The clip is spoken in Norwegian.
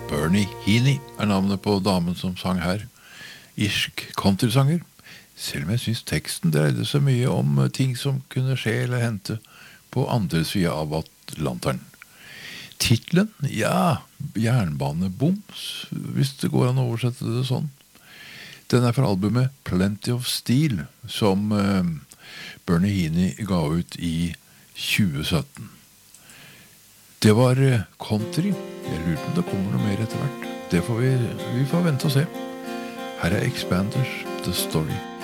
Bernie Heaney navnet på damen som sang her. Irsk countrysanger. Selv om jeg synes teksten dreide seg mye om ting som kunne skje eller hente på andre siden av Atlanteren. Titlen? Ja, jernbaneboms, hvis det går an å oversette det sånn. Den fra albumet Plenty of Steel, som Bernie Heaney ga ut i 2017. Det var country. Jeg lurer på om det kommer noe mer etter hvert. Det får vi får vente og se. Her Expanders, The Story.